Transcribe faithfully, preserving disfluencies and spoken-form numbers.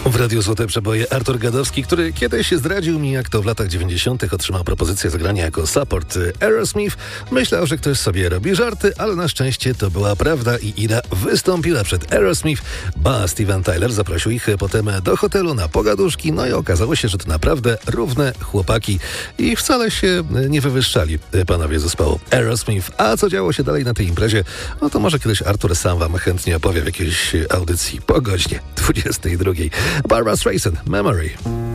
W Radiu Złote Przeboje Artur Gadowski, który kiedyś zdradził mi, jak to w latach dziewięćdziesiątych otrzymał propozycję zagrania jako support Aerosmith. Myślał, że ktoś sobie robi żarty, ale na szczęście to była prawda i Ida wystąpiła przed Aerosmith, ba Steven Tyler zaprosił ich potem do hotelu na pogaduszki, no i okazało się, że to naprawdę równe chłopaki i wcale się nie wywyższali panowie zespołu Aerosmith. A co działo się dalej na tej imprezie, no to może kiedyś Artur sam wam chętnie opowie w jakiejś audycji po godzinie dwudziestej drugiej. Barbra Streisand, Memory.